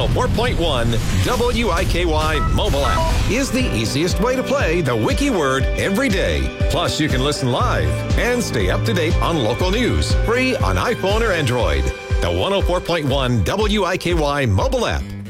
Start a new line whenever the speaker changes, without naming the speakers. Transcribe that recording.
104.1 WIKY mobile app is the easiest way to play the Wiki Word every day. Plus, you can listen live and stay up to date on local news, free on iPhone or Android. The 104.1 WIKY mobile app